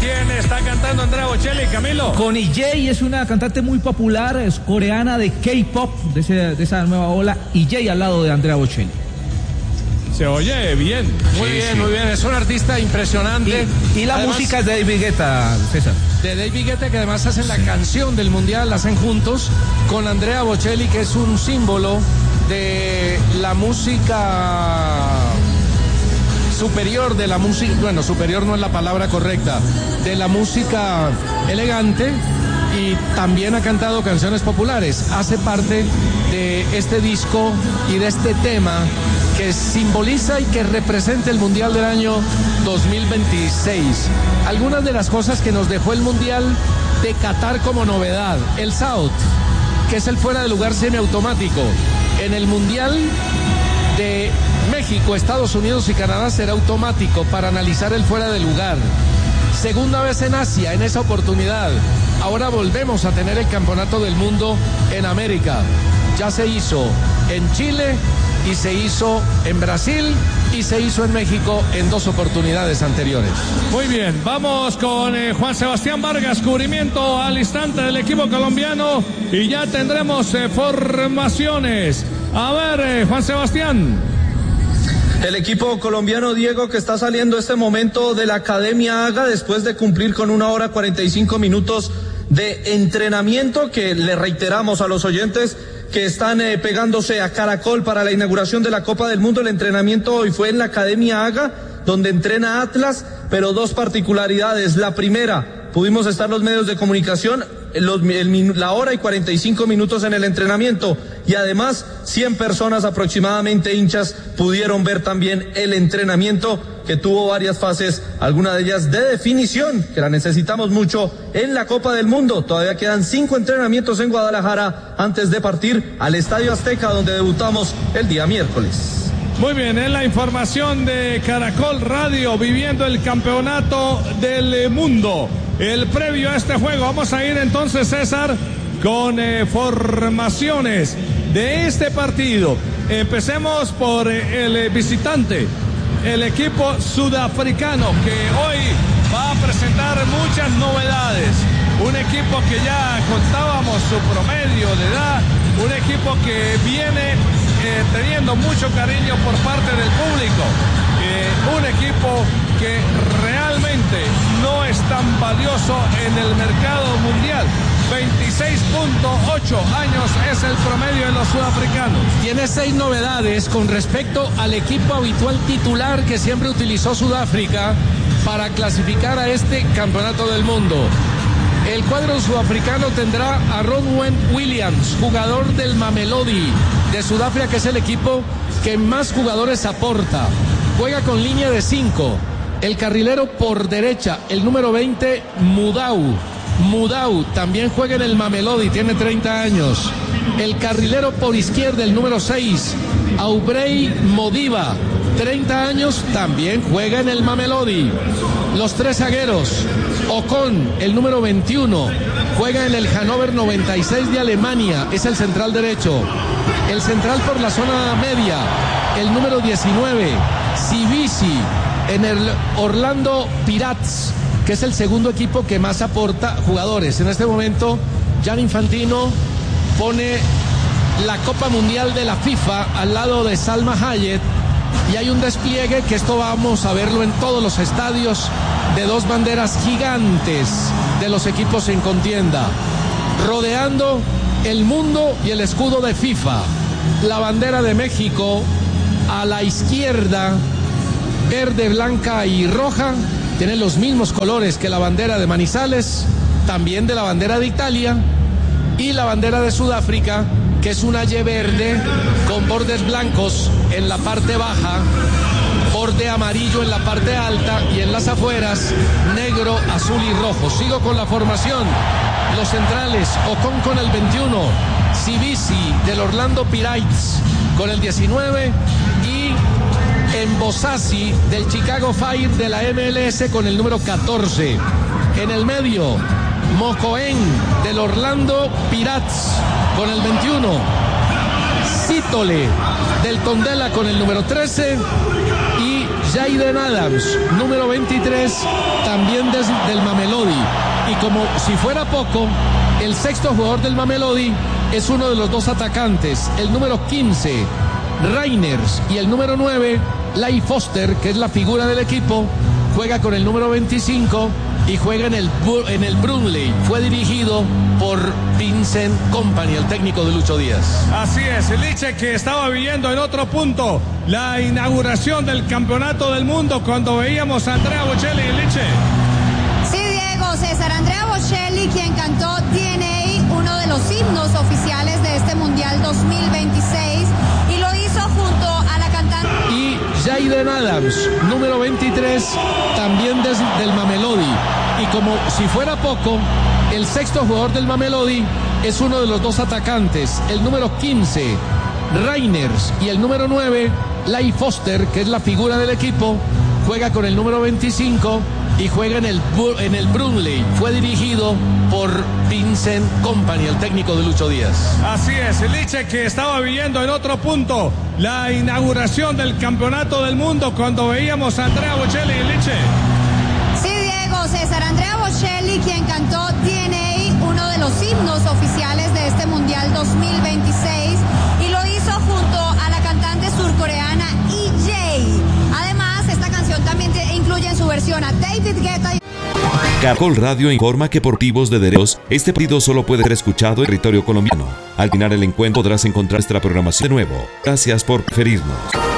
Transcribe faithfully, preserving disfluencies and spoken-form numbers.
quién está cantando Andrea Bocelli, Camilo? Con Ijay, es una cantante muy popular, es coreana de K-pop, de, ese, de esa nueva ola. Ijay al lado de Andrea Bocelli. Se oye bien. Muy sí, bien, sí. muy bien. Es un artista impresionante. Y, y la además, música es de David Guetta, César. De David Guetta, que además hacen la canción del Mundial, la hacen juntos con Andrea Bocelli, que es un símbolo de la música superior, de la música, bueno, superior no es la palabra correcta, de la música elegante, y también ha cantado canciones populares. Hace parte de este disco y de este tema que simboliza y que representa el Mundial del año dos mil veintiséis. Algunas de las cosas que nos dejó el Mundial de Qatar como novedad: el S A O T, que es el fuera de lugar semiautomático. En el Mundial de México, Estados Unidos y Canadá será automático para analizar el fuera de lugar. Segunda vez en Asia en esa oportunidad. Ahora volvemos a tener el Campeonato del Mundo en América. Ya se hizo en Chile y se hizo en Brasil y se hizo en México en dos oportunidades anteriores. Muy bien, vamos con eh, Juan Sebastián Vargas, cubrimiento al instante del equipo colombiano, y ya tendremos eh, formaciones. A ver, eh, Juan Sebastián. El equipo colombiano, Diego, que está saliendo este momento de la Academia Haga después de cumplir con una hora cuarenta y cinco minutos de entrenamiento, que le reiteramos a los oyentes que están eh, pegándose a Caracol para la inauguración de la Copa del Mundo. El entrenamiento hoy fue en la Academia Haga, donde entrena Atlas, pero dos particularidades. La primera, pudimos estar los medios de comunicación los, el, la hora y cuarenta y cinco minutos en el entrenamiento, y además cien personas aproximadamente, hinchas, pudieron ver también el entrenamiento, que tuvo varias fases, algunas de ellas de definición, que la necesitamos mucho en la Copa del Mundo. Todavía quedan cinco entrenamientos en Guadalajara antes de partir al Estadio Azteca, donde debutamos el día miércoles. Muy bien, es la información de Caracol Radio, viviendo el Campeonato del Mundo. El previo a este juego, vamos a ir entonces, César, con eh, formaciones de este partido. Empecemos por eh, el visitante, el equipo sudafricano, que hoy va a presentar muchas novedades. Un equipo que ya contábamos su promedio de edad, un equipo que viene eh, teniendo mucho cariño por parte del público, eh, un equipo que realmente no es tan valioso en el mercado mundial. veintiséis punto ocho años es el promedio de los sudafricanos. Tiene seis novedades con respecto al equipo habitual titular que siempre utilizó Sudáfrica para clasificar a este Campeonato del Mundo. El cuadro sudafricano tendrá a Ronwen Williams, jugador del Mamelodi de Sudáfrica, que es el equipo que más jugadores aporta. Juega con línea de cinco. El carrilero por derecha, el número veinte, Mudau. Mudau también juega en el Mamelodi, tiene treinta años. El carrilero por izquierda, el número seis, Aubrey Modiba, treinta años, también juega en el Mamelodi. Los tres zagueros: Ocon, el número veintiuno, juega en el Hannover noventa y seis de Alemania, es el central derecho. El central por la zona media, el número diecinueve, Sibisi, en el Orlando Pirates, que es el segundo equipo que más aporta jugadores. En este momento, Jan Infantino pone la Copa Mundial de la FIFA al lado de Salma Hayek, y hay un despliegue, que esto vamos a verlo en todos los estadios, de dos banderas gigantes de los equipos en contienda, rodeando el mundo y el escudo de FIFA. La bandera de México a la izquierda, verde, blanca y roja, tiene los mismos colores que la bandera de Manizales, también de la bandera de Italia, y la bandera de Sudáfrica, que es una Y verde con bordes blancos en la parte baja, borde amarillo en la parte alta, y en las afueras negro, azul y rojo. Sigo con la formación. Los centrales: Ocon con el veintiuno, Sibisi del Orlando Pirates con el diecinueve, y Embosasi del Chicago Fire de la M L S con el número catorce. En el medio, Mokoen del Orlando Pirates con el veintiuno, Sitole del Tondela con el número trece, y Jayden Adams, número veintitrés, también des, del Mamelodi. Y como si fuera poco, el sexto jugador del Mamelodi es uno de los dos atacantes, el número quince, Reiners, y el número nueve, Leigh Foster, que es la figura del equipo, juega con el número veinticinco y juega en el, en el Brunley. Fue dirigido por Vincent Kompany, el técnico de Lucho Díaz. Así es, Liche, que estaba viviendo en otro punto la inauguración del Campeonato del Mundo cuando veíamos a Andrea Bocelli. Liche. Sí, Diego, César, Andrea Bocelli, quien cantó D N A, uno de los himnos oficiales de este Mundial dos mil veintiséis, y lo hizo junto a la cantante. Y Jayden Adams, número veintitrés, también des, del Mamelodi. Y como si fuera poco, el sexto jugador del Mamelodi es uno de los dos atacantes, el número quince, Reiners, y el número nueve, Leigh Foster, que es la figura del equipo, juega con el número veinticinco y juega en el, en el Brunley. Fue dirigido por Vincent Kompany, el técnico de Lucho Díaz. Así es, Liche, que estaba viviendo en otro punto la inauguración del Campeonato del Mundo cuando veíamos a Andrea Bocelli. Liche. Sí, Diego, César, Andrea Bocelli, quien cantó D N A, uno de los himnos oficiales de este Mundial dos mil veintiséis, y lo hizo junto a la cantante surcoreana E J. Además, esta canción también incluye en su versión a David Guetta. Caracol Radio informa que por motivos de derechos, este partido solo puede ser escuchado en territorio colombiano. Al final el encuentro podrás encontrar nuestra programación de nuevo. Gracias por preferirnos.